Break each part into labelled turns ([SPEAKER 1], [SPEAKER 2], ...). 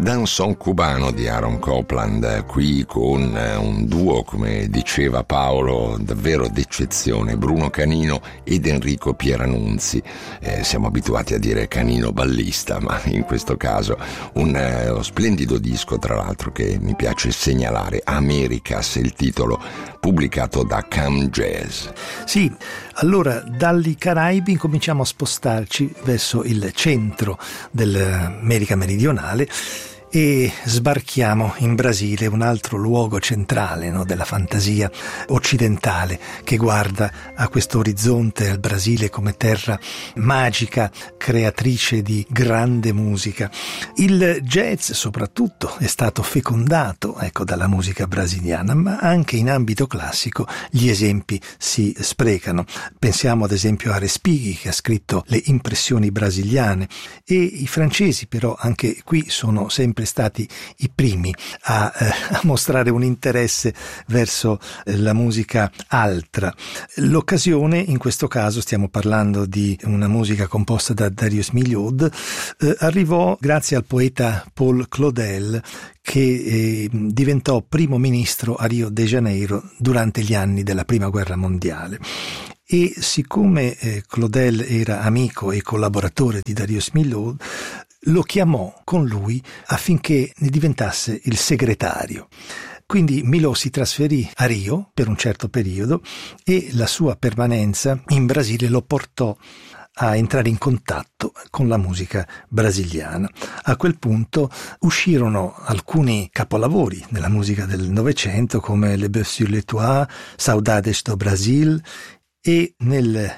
[SPEAKER 1] Danzón cubano di Aaron Copland, qui con un duo, come diceva Paolo, davvero d'eccezione, Bruno Canino ed Enrico Pieranunzi. Siamo abituati a dire Canino ballista, ma in questo caso un splendido disco, tra l'altro, che mi piace segnalare, Americas, il titolo, pubblicato da Cam Jazz.
[SPEAKER 2] Sì, allora dagli Caraibi cominciamo a spostarci verso il centro dell'America meridionale e sbarchiamo in Brasile, un altro luogo centrale, no, della fantasia occidentale, che guarda a questo orizzonte, al Brasile come terra magica, creatrice di grande musica. Il jazz soprattutto è stato fecondato, dalla musica brasiliana, ma anche in ambito classico gli esempi si sprecano. Pensiamo ad esempio a Respighi, che ha scritto le impressioni brasiliane, e i francesi però anche qui sono sempre stati i primi a mostrare un interesse verso la musica altra. L'occasione, in questo caso stiamo parlando di una musica composta da Darius Milhaud, arrivò grazie al poeta Paul Claudel, che diventò primo ministro a Rio de Janeiro durante gli anni della Prima Guerra Mondiale. E siccome Claudel era amico e collaboratore di Darius Milhaud, lo chiamò con lui affinché ne diventasse il segretario. Quindi Milhaud si trasferì a Rio per un certo periodo e la sua permanenza in Brasile lo portò a entrare in contatto con la musica brasiliana. A quel punto uscirono alcuni capolavori nella musica del Novecento come Le Bœuf sur les Toits, Saudades do Brasil, e nel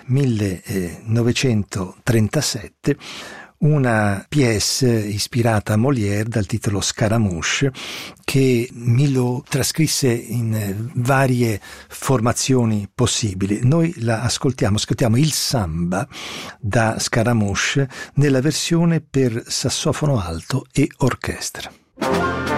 [SPEAKER 2] 1937 una pièce ispirata a Molière dal titolo Scaramouche, che Milhaud trascrisse in varie formazioni possibili. Noi la ascoltiamo il samba da Scaramouche nella versione per sassofono alto e orchestra.